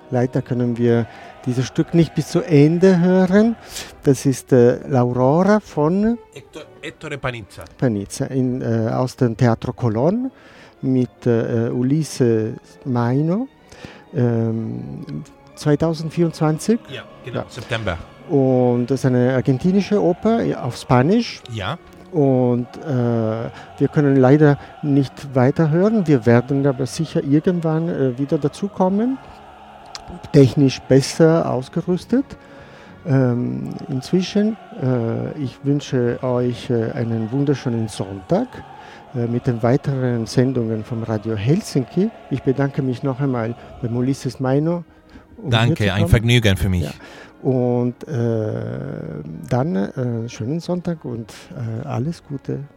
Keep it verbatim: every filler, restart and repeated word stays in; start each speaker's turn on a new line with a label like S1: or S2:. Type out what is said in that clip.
S1: Leider können wir dieses Stück nicht bis zu Ende hören. Das ist äh, L'Aurora von
S2: Ettore, Ettore Panizza.
S1: Panizza in, äh, aus dem Teatro Colón mit äh, Ulisse Maino. Ähm, zwanzig vierundzwanzig.
S2: Ja, genau,
S1: ja.
S2: September.
S1: Und das ist eine argentinische Oper auf Spanisch.
S2: Ja.
S1: Und äh, wir können leider nicht weiterhören. Wir werden aber sicher irgendwann äh, wieder dazukommen. Technisch besser ausgerüstet. Ähm, inzwischen, äh, ich wünsche euch äh, einen wunderschönen Sonntag äh, mit den weiteren Sendungen vom Radio Helsinki. Ich bedanke mich noch einmal bei Ulysses Maino.
S2: Um Danke, ein Vergnügen für mich.
S1: Ja. Und äh, dann äh, schönen Sonntag und äh, alles Gute.